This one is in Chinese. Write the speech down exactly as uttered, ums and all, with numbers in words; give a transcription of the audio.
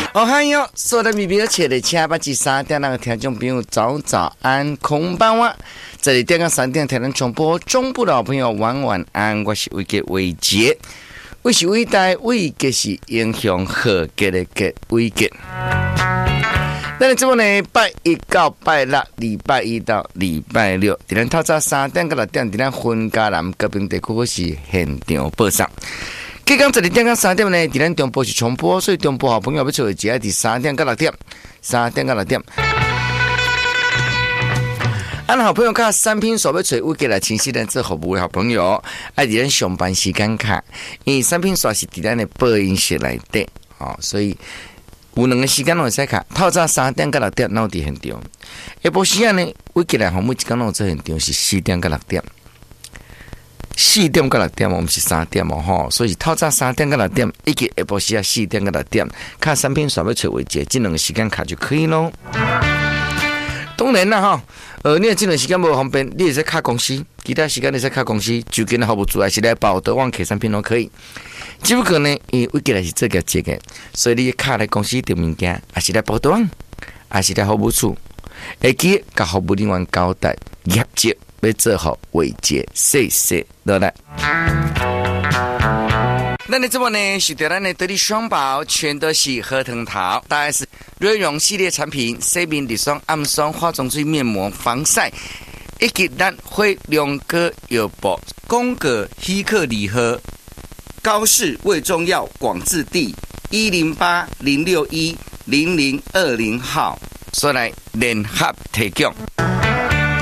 哦嗨哟，所有的米米切的车八至三点，那个听众朋友早早安，空班哇！这里电到三点台湾重播，中部的好朋友晚晚安，我是伟杰伟杰，我是伟大，伟杰是英雄和杰的杰伟杰。那你这么呢？拜一到拜六，礼拜一到礼拜六，伫咱透早三点到六点，伫咱分家南隔壁地区是现场播送。今天这里点到三点呢，伫咱中部是重播，所以中部好朋友要做的只爱伫三点到六点，三点到六点。俺好朋友看三拼所要找我给来清晰的做服务的好朋友，爱伫咱上班时间看，因为三拼所是伫咱的播音室内底，哦，所以。有两个时间我使看，透早三点到六点，那伫现场。下晡时间呢，我起来，每一天我做现场是四点到六点，四点到六点，我们是三点哦吼，所以透早三点到六点，以及下晡时啊四点到六点，看产品选要找位置，这两个时间卡就可以咯。当然啦哈，呃，你这段时间无方便，你也在卡公司，其他时间你在卡公司，就跟服务组还是来报德旺客产品都可以。只不过呢，因为我记得是这个这个，所以你卡来公司订物件，还是来报德旺，还是来服务处，会记甲服务人员交代业绩要做好维节，谢谢，落来。那你这么呢？是对咱的得力双宝，全都是核桃桃，大概是瑞容系列产品，洗面乳霜、暗霜、化妆水、面膜、防晒，以及咱会两个药包，宫格希克礼盒，高市胃中药广治地一零八零六一零零二零号，所来联合提供。